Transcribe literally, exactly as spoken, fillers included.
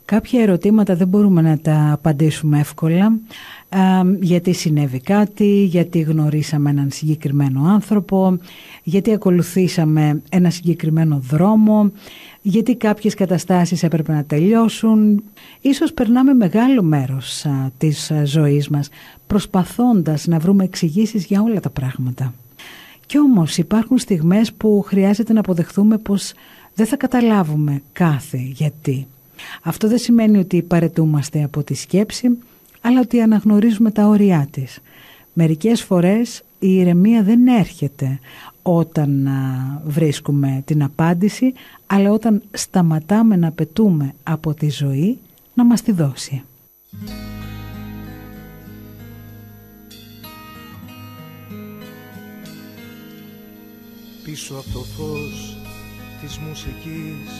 Κάποια ερωτήματα δεν μπορούμε να τα απαντήσουμε εύκολα, α, γιατί συνέβη κάτι, γιατί γνωρίσαμε έναν συγκεκριμένο άνθρωπο, γιατί ακολουθήσαμε ένα συγκεκριμένο δρόμο, γιατί κάποιες καταστάσεις έπρεπε να τελειώσουν. Ίσως περνάμε μεγάλο μέρος α, της α, ζωής μας προσπαθώντας να βρούμε εξηγήσεις για όλα τα πράγματα. Κι όμως υπάρχουν στιγμές που χρειάζεται να αποδεχθούμε πως δεν θα καταλάβουμε κάθε γιατί. Αυτό δεν σημαίνει ότι παραιτούμαστε από τη σκέψη, αλλά ότι αναγνωρίζουμε τα όρια της. Μερικές φορές η ηρεμία δεν έρχεται όταν α, βρίσκουμε την απάντηση, αλλά όταν σταματάμε να πετούμε από τη ζωή να μας τη δώσει. Πίσω από το φως της μουσικής